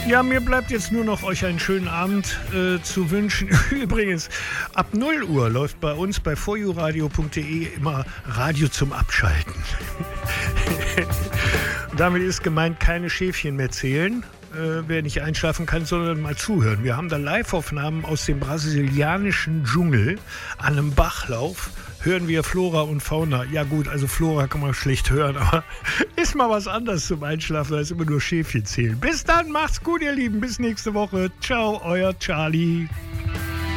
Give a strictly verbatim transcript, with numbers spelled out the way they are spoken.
Ja, mir bleibt jetzt nur noch euch einen schönen Abend äh, zu wünschen. Übrigens, ab null Uhr läuft bei uns bei vorjuradio punkt de immer Radio zum Abschalten. Damit ist gemeint, keine Schäfchen mehr zählen, äh, wer nicht einschlafen kann, sondern mal zuhören. Wir haben da Live-Aufnahmen aus dem brasilianischen Dschungel an einem Bachlauf. Hören wir Flora und Fauna. Ja gut, also Flora kann man schlecht hören, aber ist mal was anderes zum Einschlafen, als immer nur Schäfchen zählen. Bis dann, macht's gut, ihr Lieben. Bis nächste Woche. Ciao, euer Charlie.